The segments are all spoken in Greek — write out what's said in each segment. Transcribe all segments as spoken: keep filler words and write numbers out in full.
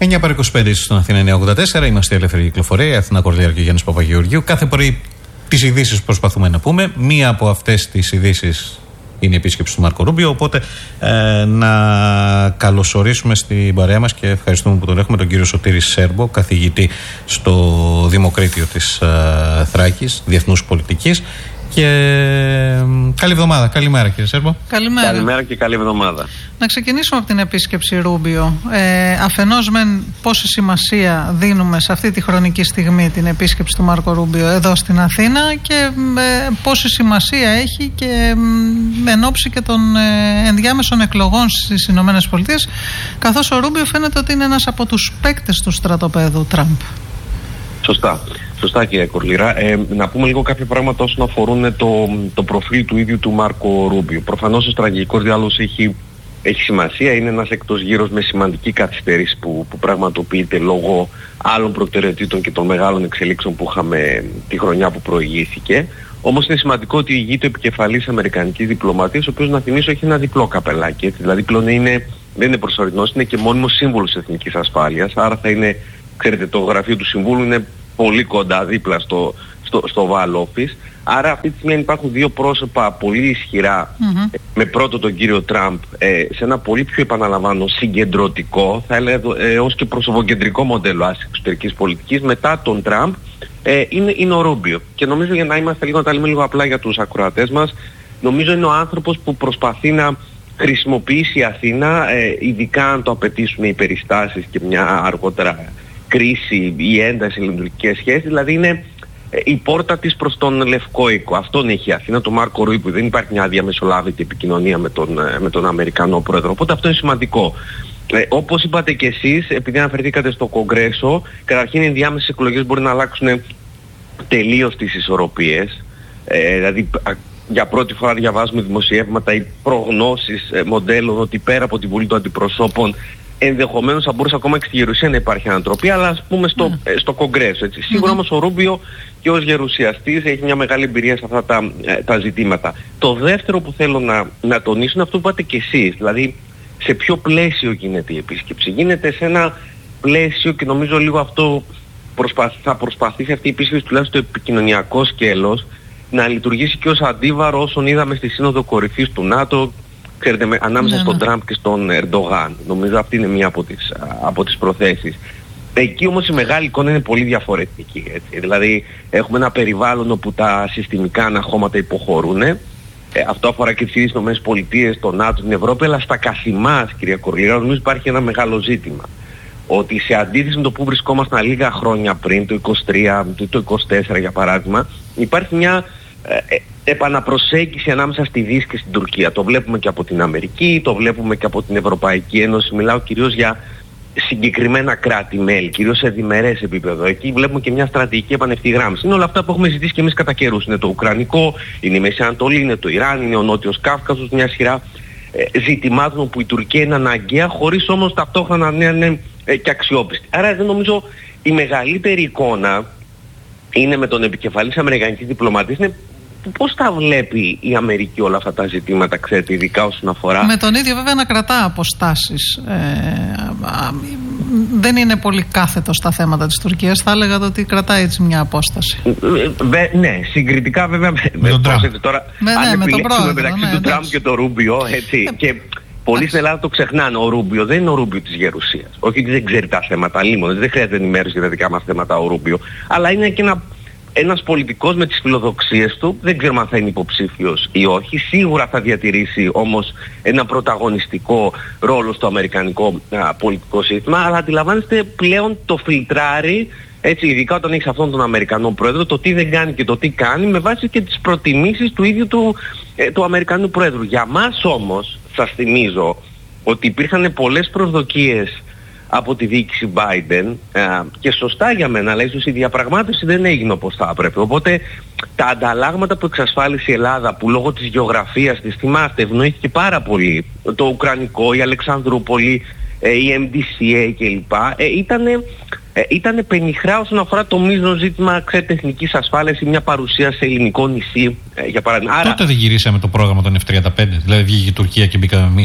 εννιά παρά είκοσι πέντε στον Αθήνα εννιά ογδόντα τέσσερα. Είμαστε η Ελεύθερη Κυκλοφορία. Αθήνα Κορδέλα και ο Γιάννης Παπαγεωργίου. Κάθε πρωί τις ειδήσεις που προσπαθούμε να πούμε. Μία από αυτές τις ειδήσεις είναι η επίσκεψη του Μάρκο Ρούμπιο. Οπότε ε, να καλωσορίσουμε στην παρέα μας και ευχαριστούμε που τον έχουμε τον κύριο Σωτήρη Σέρμπο, καθηγητή στο Δημοκρίτιο της ε, Θράκης, Διεθνούς Πολιτικής. Και καλή εβδομάδα. Καλημέρα, κύριε Σέρμπο. Καλημέρα. Καλημέρα και καλή εβδομάδα. Να ξεκινήσουμε από την επίσκεψη Ρούμπιο. Ε, αφενός μεν πόση σημασία δίνουμε σε αυτή τη χρονική στιγμή την επίσκεψη του Μάρκο Ρούμπιο εδώ στην Αθήνα και ε, πόση σημασία έχει και ε, εν ώψη και των ε, ενδιάμεσων εκλογών στις Ηνωμένες Πολιτείες, καθώς ο Ρούμπιο φαίνεται ότι είναι ένας από τους παίκτες του στρατοπέδου Τραμπ. Σωστά. Σωστά, κύριε Κορλήρα. Ε, να πούμε λίγο κάποια πράγματα όσον αφορούν το, το προφίλ του ίδιου του Μάρκο Ρούμπιο. Προφανώς ο στρατηγικός διάλογος έχει, έχει σημασία. Είναι ένας εκτός γύρος με σημαντική καθυστέρηση που, που πραγματοποιείται λόγω άλλων προτεραιοτήτων και των μεγάλων εξελίξεων που είχαμε τη χρονιά που προηγήθηκε. Όμως είναι σημαντικό ότι ηγείται ο επικεφαλής αμερικανικής διπλωματίας, ο οποίος, να θυμίσω, έχει ένα διπλό καπελάκι. Έτσι. Δηλαδή πλέον είναι, δεν είναι προσωρινός, είναι και μόνιμος σύμβουλος εθνικής ασφάλειας. Άρα θα είναι, ξέρετε, το γραφείο του Συμβούλου είναι πολύ κοντά δίπλα στο, στο, στο Oval Office. Άρα αυτή τη στιγμή υπάρχουν δύο πρόσωπα πολύ ισχυρά, mm-hmm. με πρώτο τον κύριο Τραμπ ε, σε ένα πολύ πιο, επαναλαμβάνω, συγκεντρωτικό, θα έλεγα ε, ως και προσωποκεντρικό μοντέλο άσκησης εξωτερικής πολιτικής. Μετά τον Τραμπ ε, είναι, είναι ο Ρούμπιο. Και νομίζω, για να είμαστε λίγο, να τα λέμε λίγο απλά για τους ακροατές μας, νομίζω είναι ο άνθρωπος που προσπαθεί να χρησιμοποιήσει η Αθήνα, ε, ειδικά αν το απαιτήσουν οι περιστάσεις και μια αργότερα κρίση ή ένταση λειτουργικές σχέσεις, δηλαδή είναι η πόρτα της προς τον Λευκό Οίκο. Αυτόν έχει η Αθήνα, τον Μάρκο Ρούμπιο. Δεν υπάρχει μια διαμεσολάβητη επικοινωνία με τον, με τον Αμερικανό πρόεδρο. Οπότε αυτό είναι σημαντικό. Ε, όπως είπατε και εσείς, επειδή αναφερθήκατε στο Κογκρέσο, καταρχήν οι ενδιάμεσες εκλογές μπορεί να αλλάξουν τελείως τις ισορροπίες. Ε, δηλαδή, για πρώτη φορά διαβάζουμε δημοσιεύματα ή προγνώσεις ε, μοντέλων ότι πέρα από τη Βουλή των Αντιπροσώπων ενδεχομένως θα μπορούσε ακόμα και στη Γερουσία να υπάρχει ανατροπή, αλλά ας πούμε στο, mm. ε, στο Κογκρέσο. Έτσι. Mm-hmm. Σίγουρα όμως ο Ρούμπιο και ως γερουσιαστής έχει μια μεγάλη εμπειρία σε αυτά τα, ε, τα ζητήματα. Το δεύτερο που θέλω να, να τονίσω είναι αυτό που είπατε και εσείς. Δηλαδή, σε ποιο πλαίσιο γίνεται η επίσκεψη. Γίνεται σε ένα πλαίσιο, και νομίζω λίγο αυτό προσπαθ, θα προσπαθήσει αυτή η επίσκεψη, τουλάχιστον το επικοινωνιακό σκέλος, να λειτουργήσει και ως αντίβαρο όσων είδαμε στη Σύνοδο Κορυφής του ΝΑΤΟ, ξέρετε, με, ανάμεσα ναι, στον ναι. Τραμπ και στον Ερντογάν. Νομίζω αυτή είναι μία από τις, από τις προθέσεις. Εκεί όμως η μεγάλη εικόνα είναι πολύ διαφορετική. Έτσι. Δηλαδή έχουμε ένα περιβάλλον όπου τα συστημικά αναχώματα υποχωρούν. Ε, αυτό αφορά και τις ίδιες Ηνωμένες Πολιτείες, το ΝΑΤΟ, την Ευρώπη, αλλά στα καθημάς, κυρία Κορλήρα, νομίζω υπάρχει ένα μεγάλο ζήτημα. Ότι σε αντίθεση με το που βρισκόμασταν λίγα χρόνια πριν, το είκοσι τρία, το είκοσι τέσσερα για παράδειγμα, υπάρχει μια ε, επαναπροσέγγιση ανάμεσα στη Δύση και στην Τουρκία. Το βλέπουμε και από την Αμερική, το βλέπουμε και από την Ευρωπαϊκή Ένωση. Μιλάω κυρίως για συγκεκριμένα κράτη-μέλη, κυρίως σε διμερές επίπεδο. Εκεί βλέπουμε και μια στρατηγική επανευθυγράμμιση. Είναι όλα αυτά που έχουμε ζητήσει και εμείς κατά καιρούς. Είναι το Ουκρανικό, είναι η Μέση Ανατολή, είναι το Ιράν, είναι ο Νότιος Κάφκασος, μια σειρά ε, ζητημάτων όπου η Τουρκία είναι αναγκαία, χωρίς όμως ταυτόχρονα να είναι ε, και αξιόπιστη. Άρα δεν νομίζω η μεγαλύτερη εικόνα είναι με τον επικεφαλής αμερικανικής διπλωματίας, είναι πώς τα βλέπει η Αμερική όλα αυτά τα ζητήματα, ξέρετε, ειδικά όσον αφορά... Με τον ίδιο βέβαια να κρατά αποστάσεις. Ε, δεν είναι πολύ κάθετο στα θέματα της Τουρκίας. Θα έλεγα ότι κρατάει έτσι μια απόσταση. Ε, ναι, συγκριτικά βέβαια με τον Τραμπ. Τώρα, με, αν ναι, επιλέξουμε μεταξύ ναι, του Τραμπ και του Ρούμπιο, έτσι, ε, και πολλοί στην Ελλάδα το ξεχνάνε. Ο Ρούμπιο δεν είναι ο Ρούμπιο της Γερουσίας. Όχι ότι δεν ξέρει τα θέματα, λίμωνες, δεν χρειάζεται ενημέρωση για τα δικά μας θέματα ο Ρούμπιο. Αλλά είναι και ένα... ένας πολιτικός με τις φιλοδοξίες του, δεν ξέρουμε αν θα είναι υποψήφιος ή όχι, σίγουρα θα διατηρήσει όμως ένα πρωταγωνιστικό ρόλο στο αμερικανικό α, πολιτικό σύστημα, αλλά αντιλαμβάνεστε πλέον το φιλτράρει, έτσι, ειδικά όταν έχεις αυτόν τον Αμερικανό πρόεδρο, το τι δεν κάνει και το τι κάνει με βάση και τις προτιμήσεις του ίδιου του, ε, του Αμερικανού πρόεδρου. Για μας όμως, σας θυμίζω, ότι υπήρχαν πολλές προσδοκίες από τη διοίκηση Biden ε, και σωστά για μένα, αλλά ίσως η διαπραγμάτευση δεν έγινε όπως θα έπρεπε. Οπότε τα ανταλλάγματα που εξασφάλισε η Ελλάδα, που λόγω της γεωγραφίας της, θυμάστε, ευνοήθηκε πάρα πολύ, το Ουκρανικό, η Αλεξανδρούπολη, ε, η εμ ντι σι έι κλπ. Ε, ήταν ε, ήτανε πενιχρά όσον αφορά το μείζον ζήτημα, ξέρετε, εθνικής ασφάλειας ή μια παρουσία σε ελληνικό νησί, ε, για παράδειγμα. Τότε Άρα... δεν γυρίσαμε το πρόγραμμα των εφ τριάντα πέντε, δηλαδή βγήκε η Τουρκία και μπήκαμε εμείς.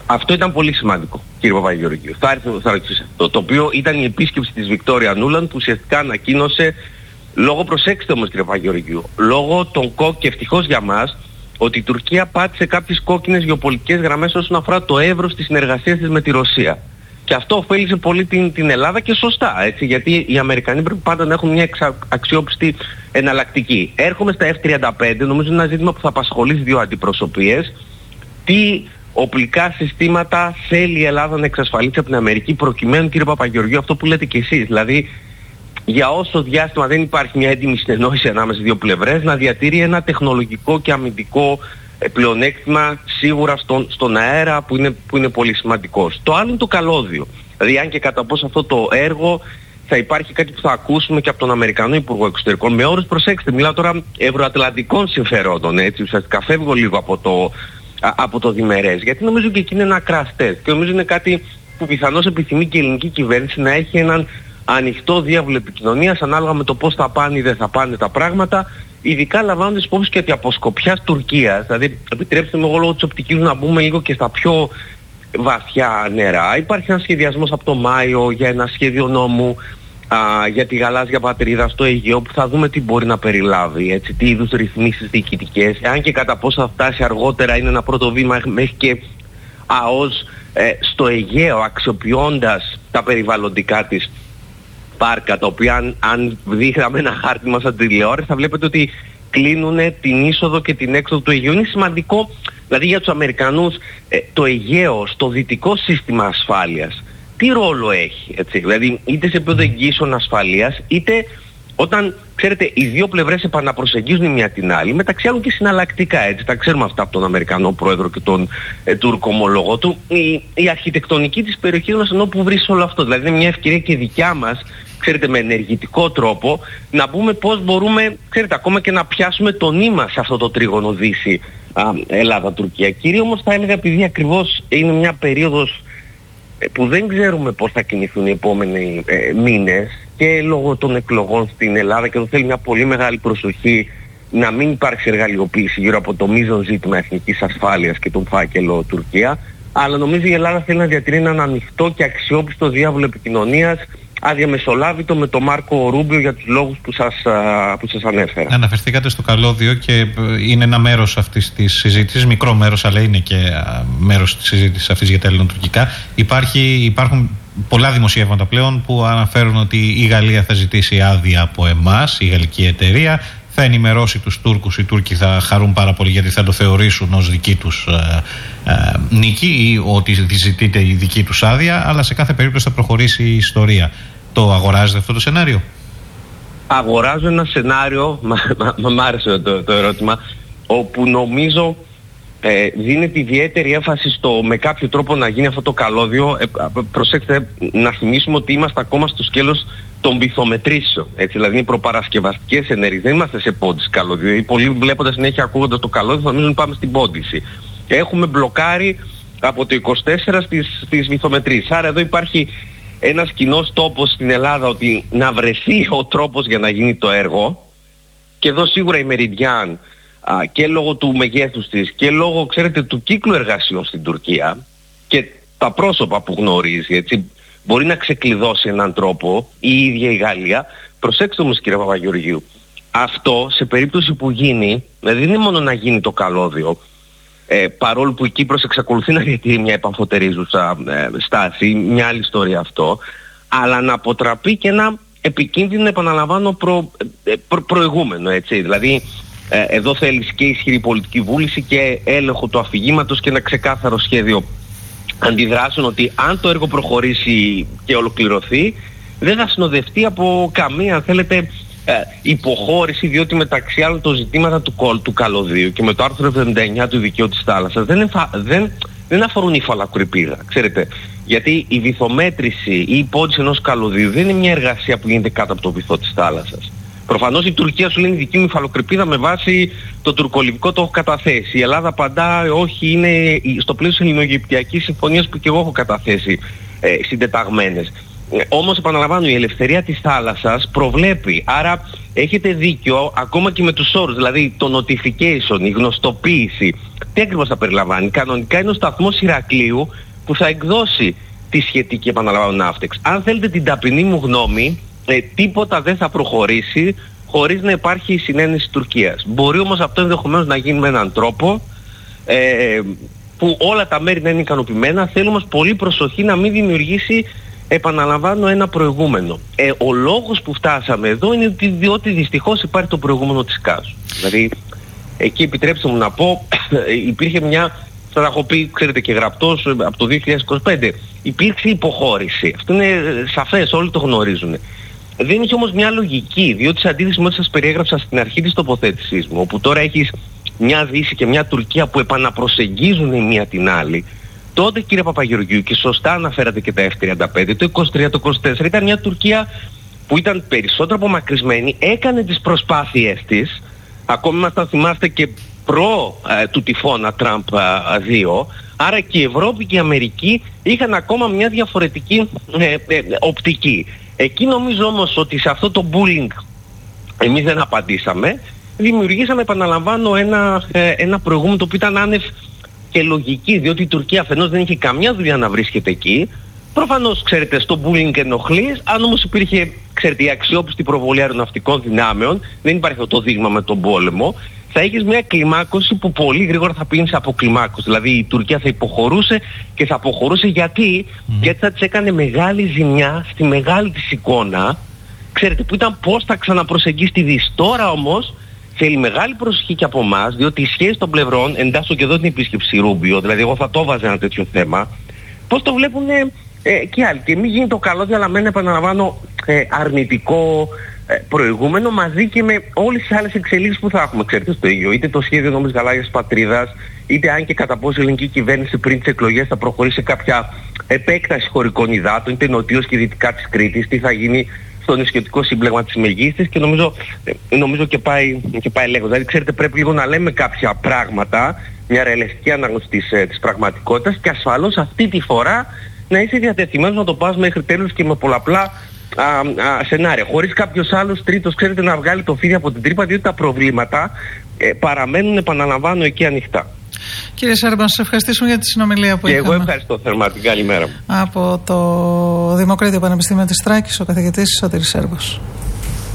Αυτό ήταν πολύ σημαντικό, κύριε Παπαγεωργίου. Θα έρθω, θα ρωτήσω αυτό. Το οποίο ήταν η επίσκεψη της Βικτόρια Νούλαντ που ουσιαστικά ανακοίνωσε, λόγω, προσέξτε όμως κύριε Παπαγεωργίου, λόγω των κόκκινων, και ευτυχώς για μας, ότι η Τουρκία πάτησε κάποιες κόκκινες γεωπολιτικές γραμμές όσον αφορά το εύρος της συνεργασίας της με τη Ρωσία. Και αυτό ωφέλησε πολύ την, την Ελλάδα και σωστά, έτσι, γιατί οι Αμερικανοί πρέπει πάντα να έχουν μια εξα, αξιόπιστη εναλλακτική. Έρχομαι στα εφ τριάντα πέντε, νομίζω είναι ένα ζήτημα που θα απασχολήσει δύο αντιπροσωπείες. Τι οπλικά συστήματα θέλει η Ελλάδα να εξασφαλίσει από την Αμερική προκειμένου, κύριε Παπαγεωργίου, αυτό που λέτε κι εσείς, δηλαδή για όσο διάστημα δεν υπάρχει μια έντιμη συνεννόηση ανάμεσα στις δύο πλευρές, να διατηρεί ένα τεχνολογικό και αμυντικό πλεονέκτημα σίγουρα στον, στον αέρα που είναι, που είναι πολύ σημαντικός. Το άλλο είναι το καλώδιο. Δηλαδή αν και κατά πόσο αυτό το έργο θα υπάρχει κάτι που θα ακούσουμε και από τον Αμερικανό Υπουργό Εξωτερικών με όρους, προσέξτε, μιλάω τώρα ευρωατλαντικών συμφερόντων, έτσι, ουσιαστικά φεύγω λίγο από το, α, από το διμερές, γιατί νομίζω και εκεί είναι ένα crash test και νομίζω είναι κάτι που πιθανώς επιθυμεί και η ελληνική κυβέρνηση, να έχει έναν ανοιχτό διάβολο επικοινωνίας ανάλογα με το πώς θα πάνε ή δεν θα πάνε τα πράγματα, ειδικά λαμβάνοντας υπόψη και ότι από σκοπιάς Τουρκίας, δηλαδή επιτρέψτε με εγώ λόγω της οπτικής να μπούμε λίγο και στα πιο βαθιά νερά. Υπάρχει ένας σχεδιασμός από το Μάιο για ένα σχέδιο νόμου α, για τη γαλάζια πατρίδα στο Αιγαίο που θα δούμε τι μπορεί να περιλάβει, έτσι, τι είδους ρυθμίσεις διοικητικές, αν και κατά πόσο θα φτάσει αργότερα είναι ένα πρώτο βήμα μέχρι και ΑΟΣ ε, στο Αιγαίο, αξιοποιώντας τα περιβαλλοντικά της πάρκα, τα οποία αν, αν δείχναμε ένα χάρτη μας σαν τηλεόραση θα βλέπετε ότι κλείνουν την είσοδο και την έξοδο του Αιγαίου. Είναι σημαντικό, δηλαδή για τους Αμερικανούς, ε, το Αιγαίο στο δυτικό σύστημα ασφάλειας τι ρόλο έχει, έτσι, δηλαδή είτε σε επίπεδο εγγύησεων ασφαλείας, είτε όταν, ξέρετε, οι δύο πλευρές επαναπροσεγγίζουν η μία την άλλη, μεταξύ άλλων και συναλλακτικά, έτσι, τα ξέρουμε αυτά από τον Αμερικανό Πρόεδρο και τον ε, Τούρκο ομολόγο του, η, η αρχιτεκτονική της περιοχής μας ενώ που βρίσκει όλο αυτό, δηλαδή είναι μια ευκαιρία και δικιά μας, ξέρετε, με ενεργητικό τρόπο, να πούμε πώς μπορούμε, ξέρετε, ακόμα και να πιάσουμε το νήμα σε αυτό το τρίγωνο Δύση Ελλάδα-Τουρκία. Κύριε όμως θα έλεγα, επειδή ακριβώς είναι μια περίοδος που δεν ξέρουμε πώς θα κινηθούν οι επόμενοι ε, μήνες και λόγω των εκλογών στην Ελλάδα, και εδώ θέλει μια πολύ μεγάλη προσοχή να μην υπάρξει εργαλειοποίηση γύρω από το μείζον ζήτημα εθνικής ασφάλειας και τον φάκελο Τουρκία, αλλά νομίζω η Ελλάδα θέλει να διατηρεί έναν ανοιχτό και αξιόπιστο διάβολο επικοινωνίας, αδιαμεσολάβητο με τον Μάρκο Ρούμπιο για τους λόγους που σας, που σας ανέφερα. Αναφερθήκατε στο καλώδιο και είναι ένα μέρος αυτής της συζήτησης, μικρό μέρος, αλλά είναι και μέρος της συζήτησης αυτής για τα ελληνοτουρκικά. Υπάρχει, υπάρχουν πολλά δημοσιεύματα πλέον που αναφέρουν ότι η Γαλλία θα ζητήσει άδεια από εμάς, η γαλλική εταιρεία, θα ενημερώσει τους Τούρκους, οι Τούρκοι θα χαρούν πάρα πολύ γιατί θα το θεωρήσουν ως δική τους ε, ε, νίκη ή ότι ζητείται η δική τους άδεια, αλλά σε κάθε περίπτωση θα προχωρήσει η ιστορία. Το αγοράζετε αυτό το σενάριο? Αγοράζω ένα σενάριο, μ' άρεσε το, το ερώτημα, όπου νομίζω ε, δίνεται ιδιαίτερη έμφαση στο με κάποιο τρόπο να γίνει αυτό το καλώδιο. Ε, προσέξτε, να θυμίσουμε ότι είμαστε ακόμα στο σκέλος των βυθομετρήσεων, έτσι, δηλαδή είναι προπαρασκευαστικές ενέργειες, δεν είμαστε σε πόντιση καλώδιο. Οι πολλοί βλέποντας συνέχεια ακούγοντας το καλώδιο θα νομίζουν πάμε στην πόντιση. Έχουμε μπλοκάρει από το είκοσι τέσσερα στις, στις βυθομετρήσεις. Άρα εδώ υπάρχει ένας κοινός τόπος στην Ελλάδα ότι να βρεθεί ο τρόπος για να γίνει το έργο, και εδώ σίγουρα η Μεριντιάν και λόγω του μεγέθους της και λόγω, ξέρετε, του κύκλου εργασιών στην Τουρκία και τα πρόσωπα που γνωρίζει, έτσι, μπορεί να ξεκλειδώσει έναν τρόπο, η ίδια η Γαλλία. Προσέξτε όμως, κύριε Παπαγεωργίου, αυτό σε περίπτωση που γίνει, δηλαδή δεν είναι μόνο να γίνει το καλώδιο, ε, παρόλο που η Κύπρος εξακολουθεί να διατηρεί μια επαμφωτερίζουσα ε, στάση, μια άλλη ιστορία αυτό, αλλά να αποτραπεί και ένα επικίνδυνο, επαναλαμβάνω, προ, ε, προ, προηγούμενο, έτσι, δηλαδή ε, εδώ θέλεις και ισχυρή πολιτική βούληση και έλεγχο του αφηγήματος και ένα ξεκάθαρο σχέδιο αντιδράσεων, ότι αν το έργο προχωρήσει και ολοκληρωθεί δεν θα συνοδευτεί από καμία, αν θέλετε, ε, υποχώρηση, διότι μεταξύ άλλων το ζητήματα του, του καλωδίου και με το άρθρο εβδομήντα εννιά του δικαίου της θάλασσας δεν, εμφα, δεν, δεν αφορούν υφαλοκρηπίδα, ξέρετε, γιατί η βυθομέτρηση ή η πόντιση ενός καλωδίου δεν είναι μια εργασία που γίνεται κάτω από το βυθό της θάλασσας. Προφανώς η Τουρκία σου λέει η δική μου υφαλοκρηπίδα με βάση το τουρκολιβικό το έχω καταθέσει. Η Ελλάδα απαντά όχι, είναι στο πλαίσιο ελληνοαιγυπτιακής συμφωνίας που και εγώ έχω καταθέσει ε, συντεταγμένες. Όμως επαναλαμβάνω, η ελευθερία της θάλασσας προβλέπει, άρα έχετε δίκιο ακόμα και με τους όρους, δηλαδή το notification, η γνωστοποίηση, τι ακριβώς θα περιλαμβάνει? Κανονικά είναι ο σταθμός Ηρακλείου που θα εκδώσει τη σχετική, επαναλαμβάνω, ναύτεξ. Αν θέλετε την ταπεινή μου γνώμη, ε, τίποτα δεν θα προχωρήσει χωρίς να υπάρχει η συνένεση Τουρκίας. Μπορεί όμως αυτό ενδεχομένως να γίνει με έναν τρόπο ε, που όλα τα μέρη να είναι ικανοποιημένα. Θέλω όμως πολύ προσοχή να μην δημιουργήσει, επαναλαμβάνω, ένα προηγούμενο. Ε, ο λόγος που φτάσαμε εδώ είναι ότι, διότι δυστυχώς υπάρχει το προηγούμενο της ΚΑΣ. Δηλαδή, εκεί επιτρέψτε μου να πω, υπήρχε μια, θα τα έχω πει, ξέρετε, και γραπτός από το δύο χιλιάδες είκοσι πέντε, υπήρξε υποχώρηση. Αυτό είναι σαφές, όλοι το γνωρίζουν. Δεν είχε όμως μια λογική, διότι σε αντίθεση με ό,τι σας περιέγραψα στην αρχή της τοποθέτησής μου, όπου τώρα έχεις μια Δύση και μια Τουρκία που επαναπροσεγγίζουν η μία την άλλη, τότε, κύριε Παπαγεωργίου, και σωστά αναφέρατε και τα εφ τριάντα πέντε, το είκοσι τρία, το είκοσι τέσσερα, ήταν μια Τουρκία που ήταν περισσότερο απομακρυσμένη, έκανε τις προσπάθειές της, ακόμη μας τα θυμάστε και προ ε, του τυφώνα Τραμπ δύο, άρα και η Ευρώπη και η Αμερική είχαν ακόμα μια διαφορετική ε, ε, οπτική. Εκεί νομίζω όμως ότι σε αυτό το bullying εμείς δεν απαντήσαμε, δημιουργήσαμε, επαναλαμβάνω, ένα, ε, ένα προηγούμενο το οποίο ήταν άνευ και λογική, διότι η Τουρκία αφενός δεν είχε καμιά δουλειά να βρίσκεται εκεί. Προφανώς, ξέρετε, στο bullying ενοχλείς, αν όμως υπήρχε, ξέρετε, η αξιόπιστη προβολή αεροναυτικών δυνάμεων, δεν υπάρχει αυτό το δείγμα με τον πόλεμο, θα έχεις μια κλιμάκωση που πολύ γρήγορα θα πήγαινε σε αποκλιμάκωση. Δηλαδή η Τουρκία θα υποχωρούσε και θα αποχωρούσε γιατί, mm. γιατί θα της έκανε μεγάλη ζημιά στη μεγάλη της εικόνα, ξέρετε, που ήταν πώς θα ξαναπροσεγγίσει τη Δύση. Τώρα όμως θέλει μεγάλη προσοχή και από εμάς, διότι οι σχέσεις των πλευρών, εντάσσω και εδώ την επίσκεψη Ρούμπιο, δηλαδή εγώ θα το βάζα ένα τέτοιο θέμα, πώς το βλέπουν ε, και άλλοι. Και μην γίνει το καλώδιο, αλλά μένει, επαναλαμβάνω, ε, αρνητικό ε, προηγούμενο, μαζί και με όλες τις άλλες εξελίξεις που θα έχουμε, ξέρετε, στο ίδιο. Είτε το σχέδιο νόμης Γαλάζιας Πατρίδας, είτε αν και κατά πόσο η ελληνική κυβέρνηση πριν τις εκλογές θα προχωρήσει σε κάποια επέκταση χωρικών υδάτων, είτε νοτίως και δυτικά της Κρήτης, τι θα γίνει στο νησιωτικό σύμπλεγμα της Μεγίστης, και νομίζω, νομίζω και, πάει, και πάει λέγοντας. Δηλαδή, ξέρετε, πρέπει λίγο να λέμε κάποια πράγματα, μια ρεαλιστική ανάγνωση της, της πραγματικότητας, και ασφαλώς αυτή τη φορά να είσαι διατεθειμένος να το πας μέχρι τέλους και με πολλαπλά α, α, σενάρια. Χωρίς κάποιος άλλος τρίτος, ξέρετε, να βγάλει το φίδι από την τρύπα, διότι τα προβλήματα ε, παραμένουν, επαναλαμβάνω, εκεί ανοιχτά. Κύριε Σέρμπα, σας ευχαριστήσουμε για τη συνομιλία που και είχαμε. Και εγώ ευχαριστώ θερμά. Την καλημέρα μου. Από το Δημοκρίτιο Πανεπιστήμιο της Θράκης, ο καθηγητής Σωτήρης Σέρμπας.